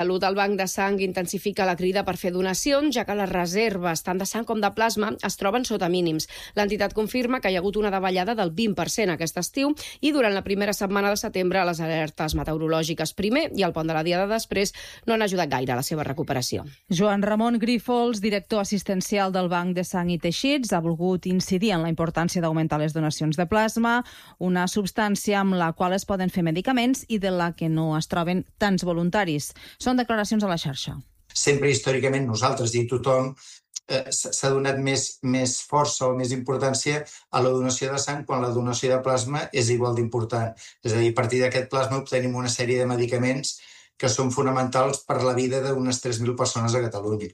Salut del Banc de Sang intensifica la crida per fer donacions, ja que les reserves tant de sang com de plasma es troben sota mínims. L'entitat confirma que hi ha hagut una davallada del 20% aquest estiu i durant la primera setmana de setembre les alertes meteorològiques primer i el pont de la diada després no han ajudat gaire a la seva recuperació. Joan Ramon Grífols, director assistencial del Banc de Sang i Teixits, ha volgut incidir en la importància d'augmentar les donacions de plasma, una substància amb la qual es poden fer medicaments i de la que no es troben tants voluntaris. Són declaracions a la xarxa. Sempre històricament nosaltres i tothom s'ha donat més força o més importància a la donació de sang quan la donació de plasma és igual d'important. És a dir, a partir d'aquest plasma obtenim una sèrie de medicaments que són fonamentals per la vida d'unes 3.000 persones a Catalunya.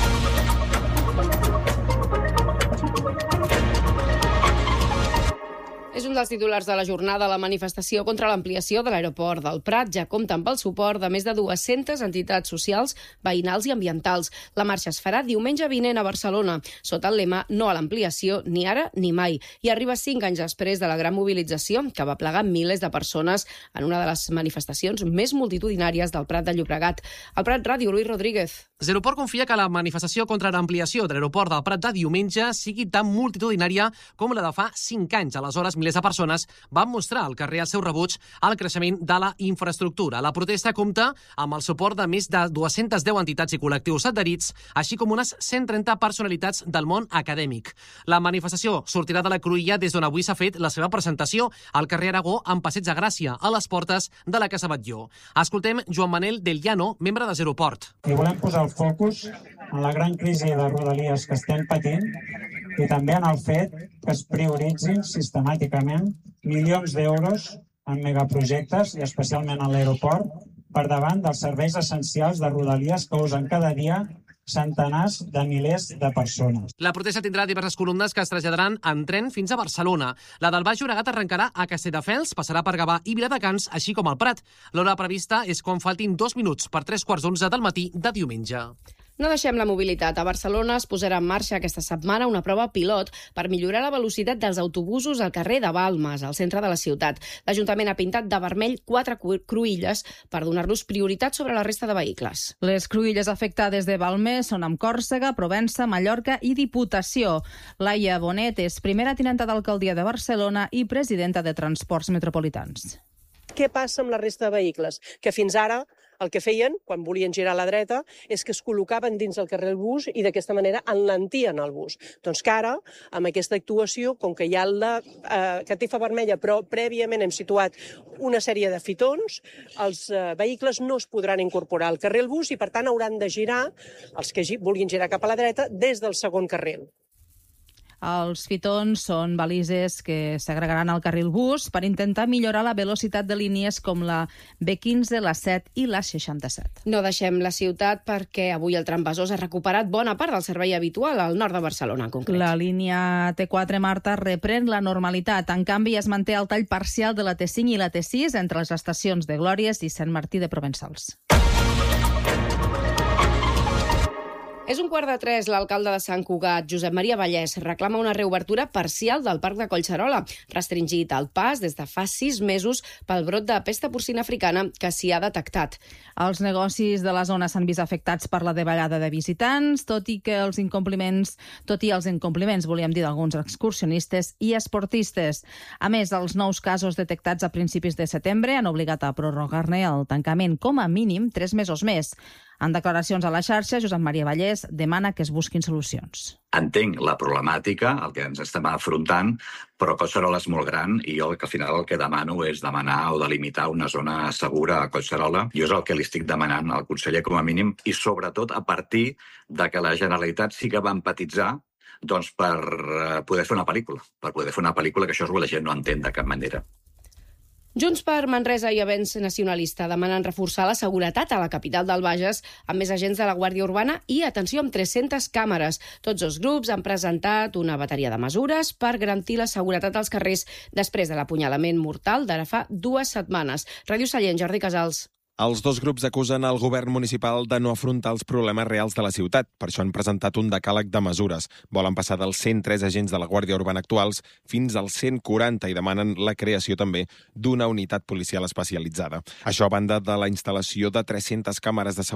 És un dels titulars de la jornada. La manifestació contra l'ampliació de l'aeroport del Prat ja compta amb el suport de més de 200 entitats socials, veïnals i ambientals. La marxa es farà diumenge vinent a Barcelona, sota el lema "No a l'ampliació, ni ara ni mai", i arriba 5 anys després de la gran mobilització que va plegar milers de persones en una de les manifestacions més multitudinàries del Prat de Llobregat. Al Prat Ràdio, Luis Rodríguez. Zeroport confia que la manifestació contra l'ampliació de l'aeroport del Prat de diumenge sigui tan multitudinària com la de fa 5 anys. Aleshores, milers de persones van mostrar al carrer el seu rebuig al creixement de la infraestructura. La protesta compta amb el suport de més de 210 entitats i col·lectius adherits, així com unes 130 personalitats del món acadèmic. La manifestació sortirà de la Cruïlla des d'on avui s'ha fet la seva presentació al carrer Aragó amb Passeig de Gràcia, a les portes de la Casa Batlló. Escoltem Joan Manel Del Llano, membre de Zeroport. I volem posar el focus en la gran crisi de Rodalies que estem patint i també en el fet que es prioritzin sistemàticament milions d'euros en megaprojectes i especialment a l'aeroport per davant dels serveis essencials de Rodalies que usen cada dia centenars de milers de persones. La protesta tindrà diverses columnes que es traslladaran en tren fins a Barcelona. La del Baix Llobregat arrencarà a Castelldefels, passarà per Gavà i Viladecans, així com al Prat. L'hora prevista és quan faltin 2 minuts per 3:15 del matí de diumenge. No deixem la mobilitat. A Barcelona es posarà en marxa aquesta setmana una prova pilot per millorar la velocitat dels autobusos al carrer de Balmes, al centre de la ciutat. L'Ajuntament ha pintat de vermell 4 cruïlles per donar-los prioritat sobre la resta de vehicles. Les cruïlles afectades de Balmes són amb Còrsega, Provença, Mallorca i Diputació. Laia Bonet és primera tinenta d'alcaldia de Barcelona i presidenta de Transports Metropolitans. Què passa amb la resta de vehicles? Que fins ara el que feien, quan volien girar a la dreta, és que es col·locaven dins del carril bus i d'aquesta manera enlentien el bus. Doncs que ara, amb aquesta actuació, com que hi ha la catifa vermella, però prèviament hem situat una sèrie de fitons, els vehicles no es podran incorporar al carril bus i, per tant, hauran de girar, els que vulguin girar cap a la dreta, des del segon carril. Els fitons són balises que s'agregaran al carril bus per intentar millorar la velocitat de línies com la B15, la 7 i la 67. No deixem la ciutat perquè avui el Trambesòs ha recuperat bona part del servei habitual al nord de Barcelona, en concret. La línia T4, Marta, reprèn la normalitat. En canvi, es manté el tall parcial de la T5 i la T6 entre les estacions de Glòries i Sant Martí de Provençals. És 2:45. L'alcalde de Sant Cugat, Josep Maria Vallès, reclama una reobertura parcial del Parc de Collserola, restringit al pas des de fa 6 mesos pel brot de pesta porcina africana que s'hi ha detectat. Els negocis de la zona s'han vist afectats per la davallada de visitants, tot i els incompliments, volíem dir, d'alguns excursionistes i esportistes. A més, els nous casos detectats a principis de setembre han obligat a prorrogar-ne el tancament com a mínim 3 mesos més. En declaracions a la xarxa, Josep Maria Vallès demana que es busquin solucions. Entenc la problemàtica, el que ens estem afrontant, però Collserola és molt gran i jo al final el que demano és demanar o delimitar una zona segura a Collserola. Jo és el que li estic demanant al conseller com a mínim i sobretot a partir de que la Generalitat sí que va empatitzar doncs, per poder fer una pel·lícula, que això és el que la gent no entén de cap manera. Junts per Manresa i Avenç Nacionalista demanen reforçar la seguretat a la capital del Bages amb més agents de la Guàrdia Urbana i, atenció, amb 300 càmeres. Tots els grups han presentat una bateria de mesures per garantir la seguretat als carrers després de l'apunyalament mortal d'ara fa 2 setmanes. Ràdio Sallent, Jordi Casals. Els dos grups acusen el govern municipal de no afrontar els problemes reals de la ciutat. Per això han presentat un decàleg de mesures. Volen passar dels 103 agents de la Guàrdia Urbana actuals fins als 140 i demanen la creació també d'una unitat policial especialitzada. Això a banda de la instal·lació de 300 càmeres de seguretat